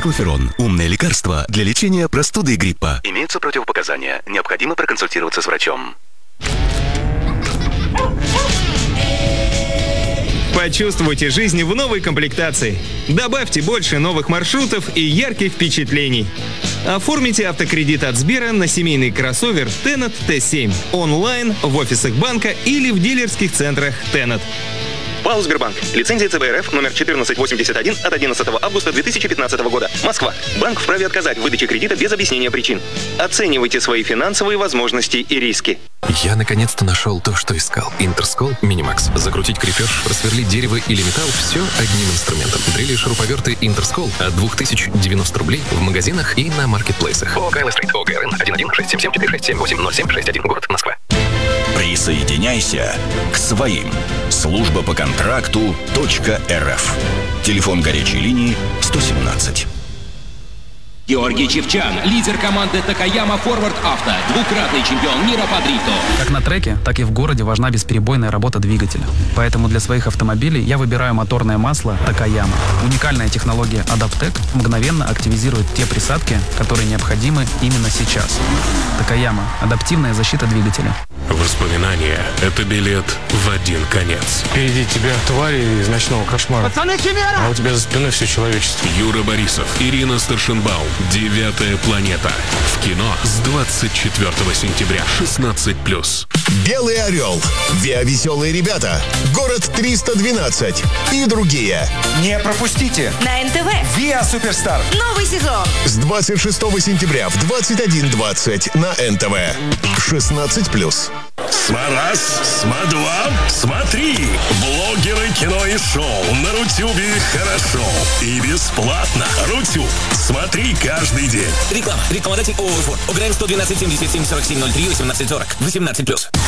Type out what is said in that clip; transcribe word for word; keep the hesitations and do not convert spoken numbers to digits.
Циклоферон – умное лекарство для лечения простуды и гриппа. Имеются противопоказания. Необходимо проконсультироваться с врачом. Почувствуйте жизнь в новой комплектации. Добавьте больше новых маршрутов и ярких впечатлений. Оформите автокредит от Сбера на семейный кроссовер Tenet Т семь онлайн, в офисах банка или в дилерских центрах Tenet. ПАО «Сбербанк». Лицензия ЦБ РФ номер четырнадцать восемьдесят один от одиннадцатого августа две тысячи пятнадцатого года. Москва. Банк вправе отказать в выдаче кредита без объяснения причин. Оценивайте свои финансовые возможности и риски. Я наконец-то нашел то, что искал. Интерскол Минимакс. Закрутить крепеж, просверлить дерево или металл – все одним инструментом. Дрели и шуруповерты Интерскол от две тысячи девяносто рублей в магазинах и на маркетплейсах. ООО «Кайла Стрит», ООО «ГРН», один один шесть семь семь четыре шесть семь восемь ноль семь шесть один, город Москва. Присоединяйся к своим. Служба по контракту .рф. Телефон горячей линии сто семнадцать. Георгий Чевчан, лидер команды Такаяма Форвард Авто, двукратный чемпион мира по дрифту. Как на треке, так и в городе важна бесперебойная работа двигателя. Поэтому для своих автомобилей я выбираю моторное масло Такаяма. Уникальная технология Адаптек мгновенно активизирует те присадки, которые необходимы именно сейчас. Такаяма – адаптивная защита двигателя. Воспоминания – это билет в один конец. Впереди тебя твари из ночного кошмара. Пацаны, химера! А у тебя за спиной все человечество. Юра Борисов, Ирина Старшенбаум. «Девятая планета». В кино с двадцать четвёртого сентября. шестнадцать плюс. «Белый орел», «Виа Веселые ребята», «Город триста двенадцать» и другие. Не пропустите! На эн тэ вэ «Виа Суперстар». Новый сезон. С двадцать шестого сентября в двадцать один двадцать на эн тэ вэ. шестнадцать плюс. Смараз, Смадва, смотри! Блогеры, кино и шоу на Рутюбе хорошо и бесплатно. Рутюб, смотри каждый день. Реклама. Рекламодатель ООО «Форд». ОГРН сто двенадцать семьдесят семь сорок семь ноль три восемнадцать сорок. восемнадцать плюс.